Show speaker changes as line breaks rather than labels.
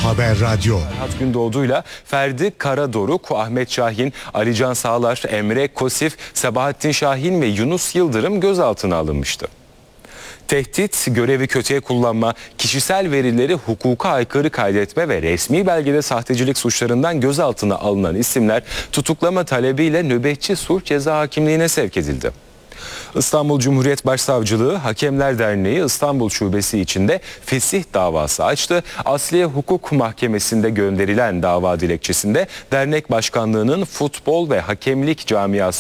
Haber Radyo.
Ferhat Gündoğdu'yla Ferdi Karadoruk, Ahmet Şahin, Alican Sağlar, Emre Kosif, Sabahattin Şahin ve Yunus Yıldırım gözaltına alınmıştı. Tehdit, görevi kötüye kullanma, kişisel verileri hukuka aykırı kaydetme ve resmi belgede sahtecilik suçlarından gözaltına alınan isimler tutuklama talebiyle nöbetçi sulh ceza hakimliğine sevk edildi. İstanbul Cumhuriyet Başsavcılığı Hakemler Derneği İstanbul Şubesi içinde fesih davası açtı. Asliye Hukuk Mahkemesi'nde gönderilen dava dilekçesinde dernek başkanlığının futbol ve hakemlik camiası